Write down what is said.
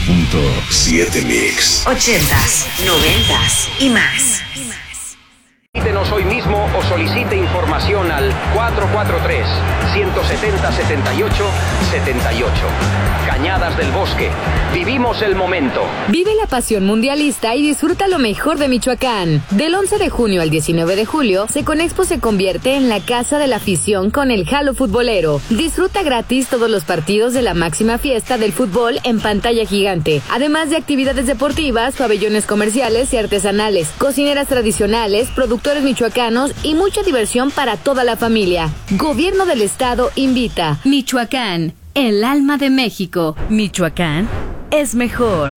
98.7 Mix. 80s, 90s y más. Visítenos hoy mismo o solicite información al 443-170-78-78. Cañadas del Bosque. Vivimos el momento. Vive la pasión mundialista y disfruta lo mejor de Michoacán. Del 11 de junio al 19 de julio, Seconexpo se convierte en la casa de la afición con el Jalo Futbolero. Disfruta gratis todos los partidos de la máxima fiesta del fútbol en pantalla gigante, además de actividades deportivas, pabellones comerciales y artesanales, cocineras tradicionales, productores michoacanos y mucha diversión para toda la familia. Gobierno del Estado invita. Michoacán, el alma de México. Michoacán es mejor.